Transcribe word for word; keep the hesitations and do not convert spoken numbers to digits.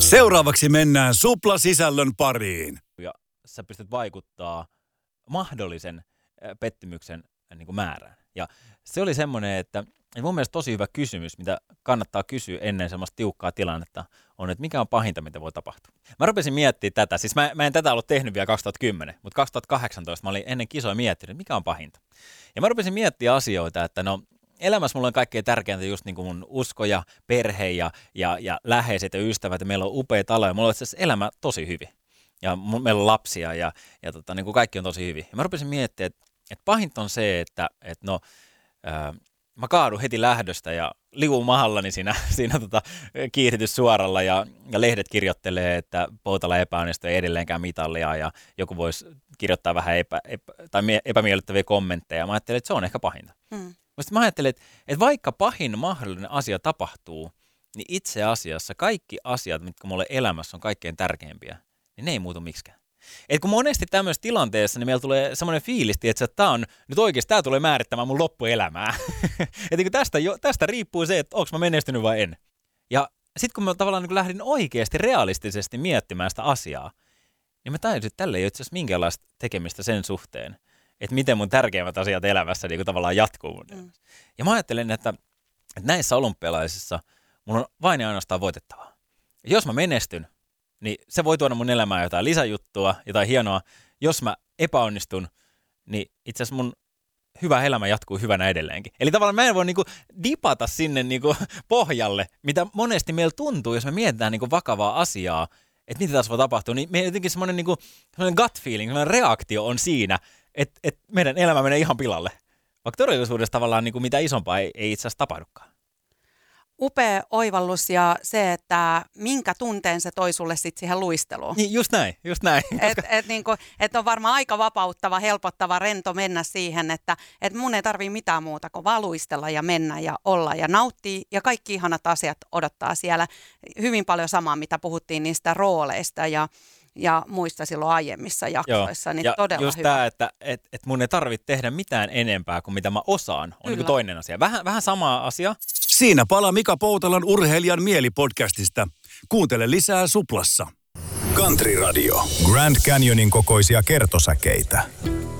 Seuraavaksi mennään Supla-sisällön pariin. Ja sä pystyt vaikuttaa mahdollisen pettymyksen niin kuin määrään. Ja se oli semmoinen, että mun mielestä tosi hyvä kysymys, mitä kannattaa kysyä ennen semmoista tiukkaa tilannetta, on, että mikä on pahinta, mitä voi tapahtua. Mä rupesin miettimään tätä, siis mä, mä en tätä ollut tehnyt vielä kaksituhattakymmenen, mutta kaksituhattakahdeksantoista mä olin ennen kisoja miettinyt, että mikä on pahinta. Ja mä rupesin miettimään asioita, että no elämässä mulla on kaikkein tärkeintä just niin kuin mun usko ja perhe ja, ja, ja läheiset ja ystävät, ja meillä on upea talo, ja mulla on itse asiassa elämä tosi hyvin. Ja meillä on lapsia, ja, ja tota, niin kuin kaikki on tosi hyvin. Ja mä rupesin miettimään, että, että pahinta on se, että, että no, ää, mä kaadun heti lähdöstä ja liuun mahallani siinä, siinä tota, kiihdytyssuoralla, ja, ja lehdet kirjoittelee, että Poutala epäonnistui, ei edelleenkään mitallia, ja joku voisi kirjoittaa vähän epä, epä, tai epämiellyttäviä kommentteja. Mä ajattelin, että se on ehkä pahinta. Hmm. Sitten mä ajattelin, että, että vaikka pahin mahdollinen asia tapahtuu, niin itse asiassa kaikki asiat, mitkä mulle elämässä on kaikkein tärkeimpiä, niin ne ei muutu miksikään. Et kun monesti tämmöisessä tilanteessa, niin meillä tulee semmoinen fiilisti, että tämä on nyt oikeasti, tämä tulee määrittämään mun loppuelämää. Että tästä, tästä riippuu se, että onko mä menestynyt vai en. Ja sitten kun mä tavallaan niin kun lähdin oikeasti realistisesti miettimään sitä asiaa, niin mä tajusin, että tällä ei ole itse asiassa minkäänlaista tekemistä sen suhteen, että miten mun tärkeimmät asiat elämässä niin kuin tavallaan jatkuu mun mm. Ja mä ajattelen, että, että näissä olympialaisissa mun on vain ja ainoastaan voitettavaa. Ja jos mä menestyn, niin se voi tuoda mun elämään jotain lisäjuttua, jotain hienoa. Jos mä epäonnistun, niin itse asiassa mun hyvä elämä jatkuu hyvänä edelleenkin. Eli tavallaan mä en voi niinku dipata sinne niinku pohjalle, mitä monesti meillä tuntuu, jos me mietitään niinku vakavaa asiaa, että mitä tässä voi tapahtua, niin meidän jotenkin semmoinen niinku, gut feeling, semmoinen reaktio on siinä, että et meidän elämä menee ihan pilalle. Vaikka todellisuudessa tavallaan niin kuin mitä isompaa ei, ei itse asiassa tapahdukaan. Upea oivallus ja se, että minkä tunteen se toi sulle sitten siihen luisteluun. Niin, just näin, just näin. Että et niinku, et on varmaan aika vapauttava, helpottava, rento mennä siihen, että et mun ei tarvii mitään muuta kuin vaan luistella ja mennä ja olla ja nauttia. Ja kaikki ihanat asiat odottaa siellä. Hyvin paljon samaa, mitä puhuttiin niistä rooleista ja ja muista silloin aiemmissa jaksoissa, niin ja todella just hyvä. tämä, että et, et mun ei tarvitse tehdä mitään enempää kuin mitä mä osaan, on niin kuin toinen asia. Vähän, vähän sama asia. Siinä palaa Mika Poutalan Urheilijan mieli-podcastista. Kuuntele lisää Suplassa. Country Radio. Grand Canyonin kokoisia kertosäkeitä.